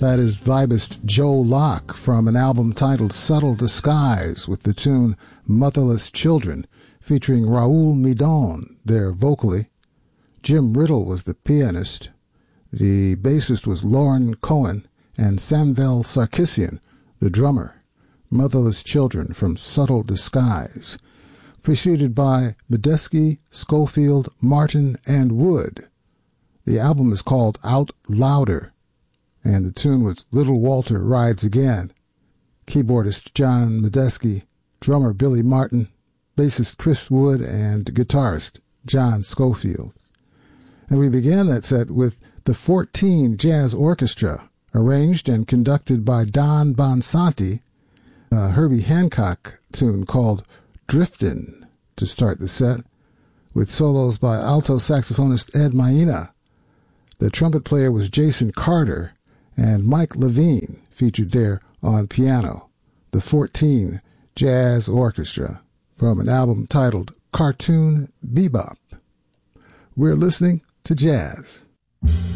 That is vibist Joe Locke from an album titled Subtle Disguise with the tune Motherless Children, featuring Raoul Midon there vocally. Jim Riddle was the pianist. The bassist was Lauren Cohen, and Samvel Sarkisian, the drummer. Motherless Children from Subtle Disguise, preceded by Medeski, Schofield, Martin, and Wood. The album is called Out Louder, and the tune was Little Walter Rides Again. Keyboardist John Medeski, drummer Billy Martin, bassist Chris Wood, and guitarist John Schofield. And we began that set with the 14 Jazz Orchestra, arranged and conducted by Don Bonsanti, a Herbie Hancock tune called Driftin' to start the set, with solos by alto saxophonist Ed Maina. The trumpet player was Jason Carter, and Mike Levine featured there on piano. The 14 Jazz Orchestra from an album titled Cartoon Bebop. We're listening to jazz.